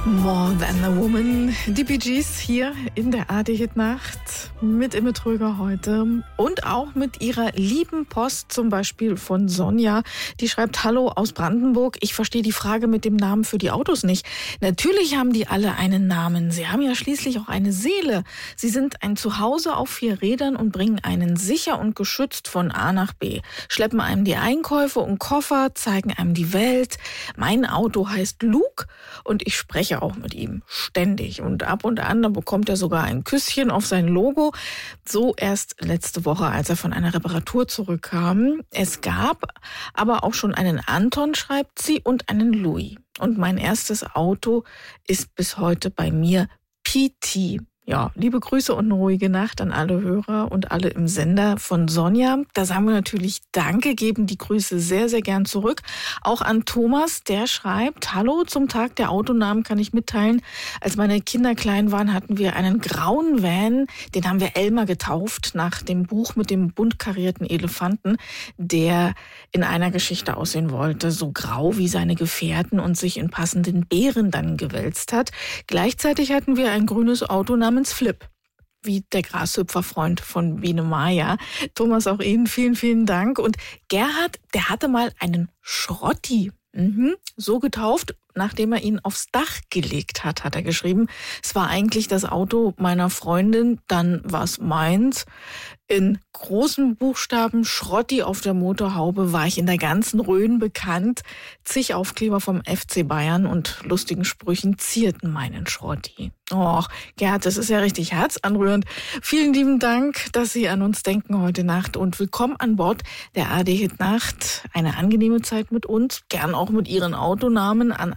More Than a Woman, die Bee Gees hier in der ARD-Hit-Nacht mit Imme Tröger heute und auch mit ihrer lieben Post, zum Beispiel von Sonja. Die schreibt: Hallo aus Brandenburg, ich verstehe die Frage mit dem Namen für die Autos nicht. Natürlich haben die alle einen Namen, sie haben ja schließlich auch eine Seele. Sie sind ein Zuhause auf 4 Rädern und bringen einen sicher und geschützt von A nach B, schleppen einem die Einkäufe und Koffer, zeigen einem die Welt. Mein Auto heißt Luke und ich spreche auch mit ihm ständig und ab und an, dann bekommt er sogar ein Küsschen auf sein Logo. So erst letzte Woche, als er von einer Reparatur zurückkam. Es gab aber auch schon einen Anton, schreibt sie, und einen Louis. Und mein erstes Auto ist bis heute bei mir PT. Ja, liebe Grüße und eine ruhige Nacht an alle Hörer und alle im Sender von Sonja. Da sagen wir natürlich Danke, geben die Grüße sehr, sehr gern zurück. Auch an Thomas, der schreibt: Hallo, zum Tag der Autonamen kann ich mitteilen. Als meine Kinder klein waren, hatten wir einen grauen Van. Den haben wir Elmar getauft, nach dem Buch mit dem bunt karierten Elefanten, der in einer Geschichte aussehen wollte, so grau wie seine Gefährten und sich in passenden Beeren dann gewälzt hat. Gleichzeitig hatten wir ein grünes Auto namens Flip, wie der Grashüpferfreund von Biene Maya. Thomas, auch Ihnen vielen, vielen Dank. Und Gerhard, der hatte mal einen Schrotti, so getauft, nachdem er ihn aufs Dach gelegt hat, hat er geschrieben. Es war eigentlich das Auto meiner Freundin, dann war es meins. In großen Buchstaben Schrotti auf der Motorhaube war ich in der ganzen Rhön bekannt. Zig Aufkleber vom FC Bayern und lustigen Sprüchen zierten meinen Schrotti. Och, Gerhard, das ist ja richtig herzanrührend. Vielen lieben Dank, dass Sie an uns denken heute Nacht und willkommen an Bord der ARD-Hit-Nacht. Eine angenehme Zeit mit uns, gern auch mit Ihren Autonamen an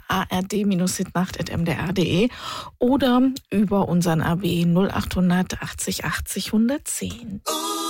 ard-hitnacht@mdr.de oder über unseren AB 0800 80 80 110.